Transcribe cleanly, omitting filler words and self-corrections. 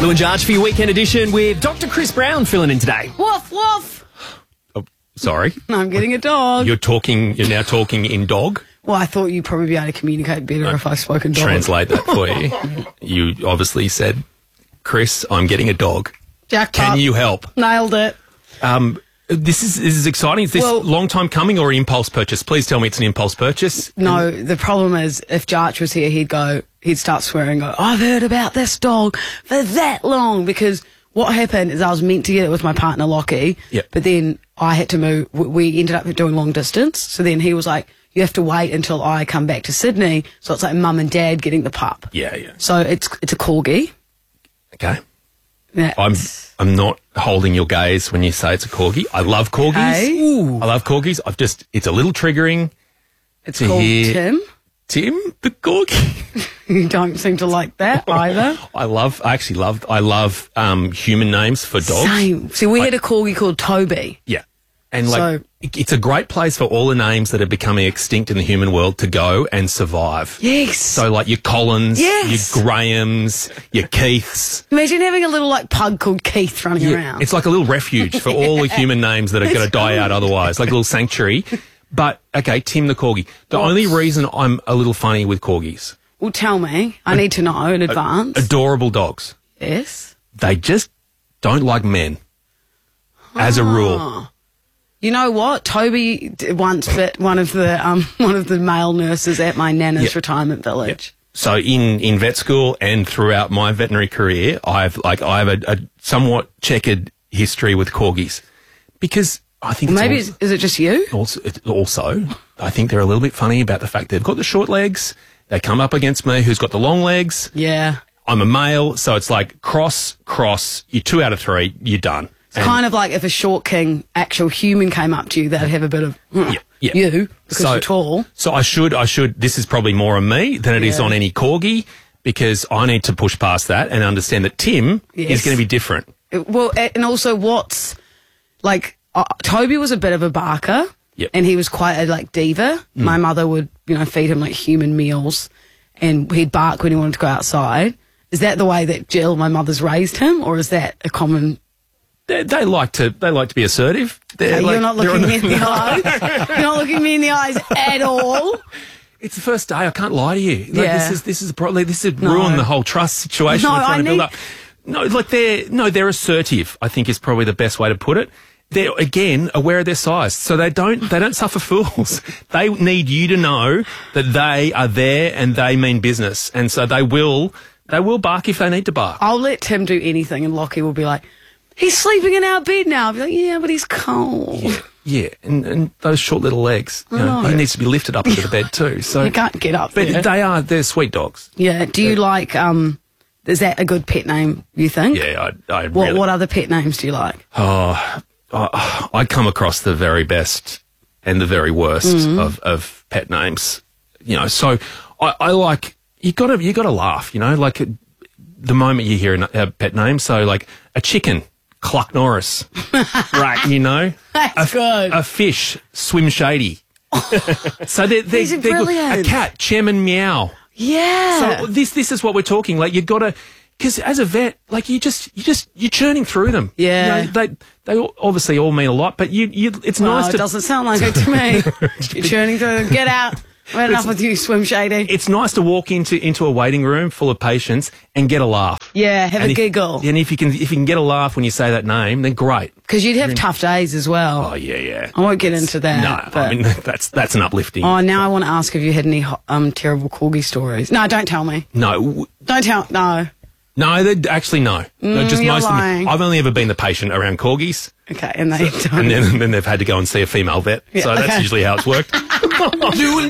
Lou and Jarge for your weekend edition with Dr. Chris Brown filling in today. Woof, woof. Oh, sorry. I'm getting a dog. You're now talking in dog? Well, I thought you'd probably be able to communicate better if I spoke in dog. Translate that for you. You obviously said, Chris, I'm getting a dog. Jackpot. Can you help? Nailed it. This is exciting. Is this long time coming or impulse purchase? Please tell me it's an impulse purchase. No, the problem is if Jarch was here, he'd start swearing and go, I've heard about this dog for that long. Because what happened is I was meant to get it with my partner, Lockie. Yep. But then I had to move. We ended up doing long distance. So then he was like, you have to wait until I come back to Sydney. So it's like mum and dad getting the pup. Yeah. So it's a corgi. Okay. Yeah. I'm not holding your gaze when you say it's a corgi. I love corgis. Hey. I love corgis. It's a little triggering. It's called Tim. Tim, the corgi. You don't seem to like that either. I love human names for dogs. Same. See, we had a corgi called Toby. Yeah. And it's a great place for all the names that are becoming extinct in the human world to go and survive. Yes. So like your Collins, yes, your Grahams, your Keiths. Imagine having a little pug called Keith running around. It's like a little refuge for all the human names that are going to die out otherwise, like a little sanctuary. But, okay, Tim the corgi. The only reason I'm a little funny with corgis. Well, tell me. I need to know in advance. Adorable dogs. Yes. They just don't like men, as a rule. You know what? Toby once bit one of the male nurses at my nana's retirement village. Yep. So in vet school and throughout my veterinary career, I have a somewhat checkered history with corgis because I think is it just you? Also, I think they're a little bit funny about the fact they've got the short legs. They come up against me, who's got the long legs. Yeah. I'm a male, so it's like cross. You're 2 out of 3. You're done. It's kind of like if a short king, actual human, came up to you, they'd have a bit of you because you're tall. So I should. This is probably more on me than it is on any corgi because I need to push past that and understand that Tim is going to be different. Well, and also what's like Toby was a bit of a barker, and he was quite a diva. My mother would feed him like human meals, and he'd bark when he wanted to go outside. Is that the way that Jill, my mother's, raised him, or is that a common? They like to be assertive. You're not looking me in the eyes. You're not looking me in the eyes at all. It's the first day. I can't lie to you. This is probably ruined the whole trust situation we're trying to build up. They're assertive. I think is probably the best way to put it. They're again aware of their size, so they don't suffer fools. They need you to know that they are there and they mean business, and so they will bark if they need to bark. I'll let Tim do anything, and Lockie will be like, he's sleeping in our bed now. I'll be like, yeah, but he's cold. Yeah, and those short little legs. He needs to be lifted up into the bed too. So you can't get up there. But they're sweet dogs. Yeah. Do you like, is that a good pet name, you think? Yeah, What other pet names do you like? I come across the very best and the very worst of pet names. So I like, you gotta laugh, like the moment you hear a pet name. So like a chicken, Cluck Norris. Right, That's good. A fish, Swim Shady. So they're brilliant. A cat, Chairman Meow. Yeah. So this is what we're talking. Like you've got to, because as a vet, like you're churning through them. Yeah. They obviously all mean a lot, but it's nice to. It doesn't sound like it to me. You're churning through them. Get out. I've had enough with you, Swim Shady. It's nice to walk into a waiting room full of patients and get a laugh. Yeah, have a giggle. And if you can get a laugh when you say that name, then great. Because you'd have tough days as well. Oh yeah. I won't get into that. No, I mean that's an uplifting. Oh, now I want to ask if you had any terrible corgi stories. No, don't tell me. No. Don't tell. No. No, actually no. No, just you're most lying. of them. I've only ever been the patient around corgis. Okay, and they don't. And then they've had to go and see a female vet. Yeah, so that's usually how it's worked.